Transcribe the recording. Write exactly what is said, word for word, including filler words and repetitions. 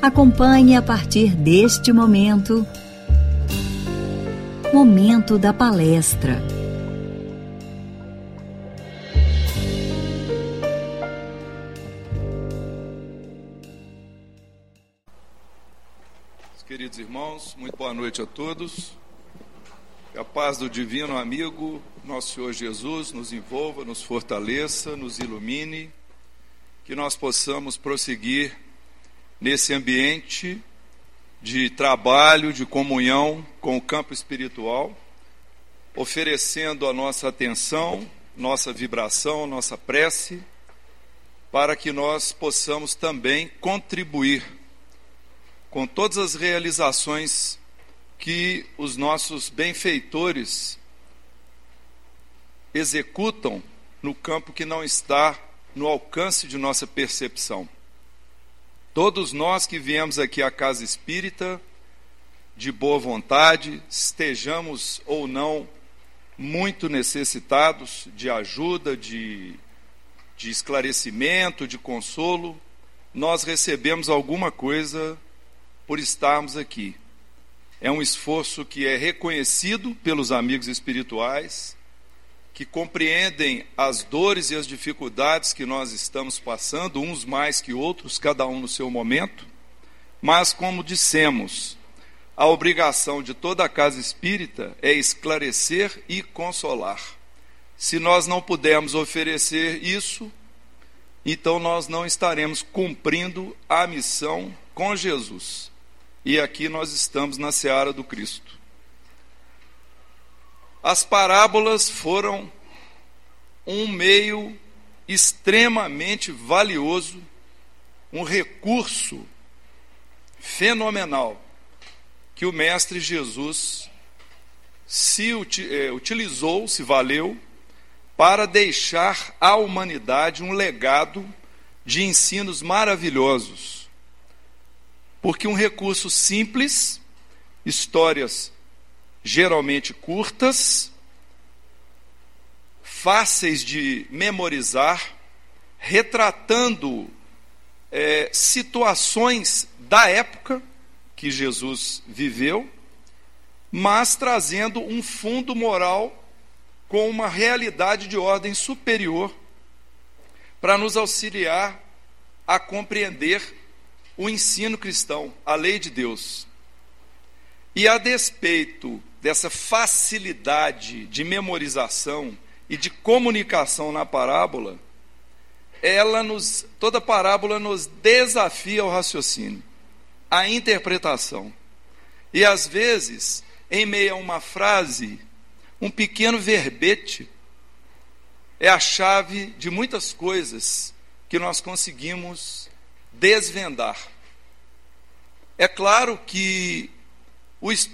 Acompanhe a partir deste momento, Momento da Palestra. Queridos irmãos, muito boa noite a todos. Que a paz do divino amigo, nosso Senhor Jesus, nos envolva, nos fortaleça, nos ilumine, que nós possamos prosseguir nesse ambiente de trabalho, de comunhão com o campo espiritual, oferecendo a nossa atenção, nossa vibração, nossa prece, para que nós possamos também contribuir com todas as realizações que os nossos benfeitores executam no campo que não está no alcance de nossa percepção. Todos nós que viemos aqui à casa espírita, de boa vontade, estejamos ou não muito necessitados de ajuda, de, de esclarecimento, de consolo, nós recebemos alguma coisa por estarmos aqui. É um esforço que é reconhecido pelos amigos espirituais, que compreendem as dores e as dificuldades que nós estamos passando, uns mais que outros, cada um no seu momento, mas, como dissemos, a obrigação de toda a casa espírita é esclarecer e consolar. Se nós não pudermos oferecer isso, então nós não estaremos cumprindo a missão com Jesus. E aqui nós estamos na seara do Cristo. As parábolas foram um meio extremamente valioso, um recurso fenomenal que o Mestre Jesus se utilizou, se valeu, para deixar à humanidade um legado de ensinos maravilhosos. Porque um recurso simples, histórias geralmente curtas, fáceis de memorizar, retratando é, situações da época que Jesus viveu, mas trazendo um fundo moral com uma realidade de ordem superior para nos auxiliar a compreender o ensino cristão, a lei de Deus. E a despeito dessa facilidade de memorização e de comunicação na parábola, ela nos, toda parábola nos desafia ao raciocínio, à interpretação. E às vezes, em meio a uma frase, um pequeno verbete é a chave de muitas coisas que nós conseguimos desvendar. É claro que o